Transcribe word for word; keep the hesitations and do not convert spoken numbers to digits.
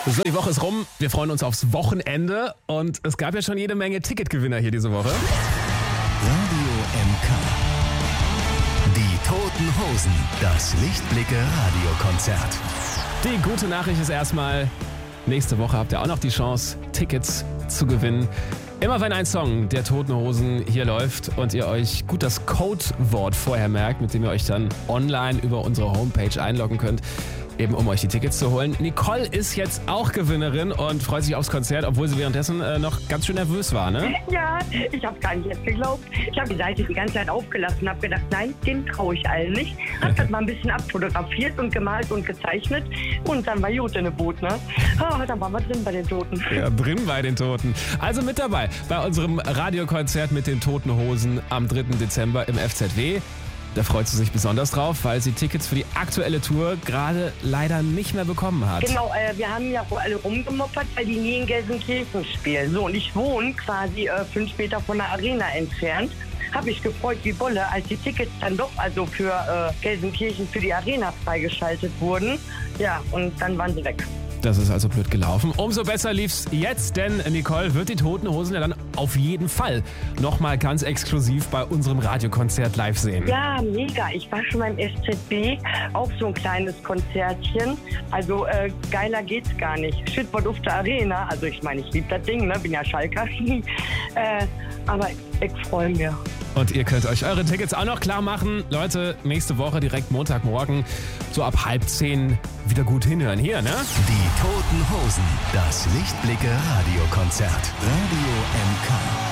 So, die Woche ist rum. Wir freuen uns aufs Wochenende. Und es gab ja schon jede Menge Ticketgewinner hier diese Woche. Radio M K. Die Toten Hosen. Das Lichtblicke-Radiokonzert. Die gute Nachricht ist erstmal, nächste Woche habt ihr auch noch die Chance, Tickets zu gewinnen. Immer wenn ein Song der Toten Hosen hier läuft und ihr euch gut das Codewort vorher merkt, mit dem ihr euch dann online über unsere Homepage einloggen könnt, eben um euch die Tickets zu holen. Nicole ist jetzt auch Gewinnerin und freut sich aufs Konzert, obwohl sie währenddessen äh, noch ganz schön nervös war, ne? Ja, ich habe gar nicht erst geglaubt. Ich habe die Seite die ganze Zeit aufgelassen, habe gedacht, nein, den traue ich allen nicht. Hab das mal ein bisschen abfotografiert und gemalt und gezeichnet und dann war gut in der Boot, ne? Ah, dann waren wir drin bei den Toten. Ja, drin bei den Toten. Also mit dabei bei unserem Radiokonzert mit den Toten Hosen am dritten Dezember im F Z W. Da freut sie sich besonders drauf, weil sie Tickets für die aktuelle Tour gerade leider nicht mehr bekommen hat. Genau, äh, wir haben ja alle rumgemoppert, weil die nie in Gelsenkirchen spielen. So, und ich wohne quasi äh, fünf Meter von der Arena entfernt. Habe mich gefreut wie Bolle, als die Tickets dann doch also für äh, Gelsenkirchen für die Arena freigeschaltet wurden. Ja, und dann waren sie weg. Das ist also blöd gelaufen. Umso besser lief's jetzt, denn Nicole wird die Toten Hosen ja dann auf jeden Fall nochmal ganz exklusiv bei unserem Radiokonzert live sehen. Ja, mega. Ich war schon beim S Z B, auch so ein kleines Konzertchen. Also äh, geiler geht's gar nicht. Schüttwort auf der Arena. Also ich meine, ich liebe das Ding, ne? Bin ja Schalker. äh, aber ich freue mich. Und ihr könnt euch eure Tickets auch noch klar machen. Leute, nächste Woche direkt Montagmorgen so ab halb zehn wieder gut hinhören hier, ne? Die Toten Hosen. Das Lichtblicke-Radiokonzert. Radio M K.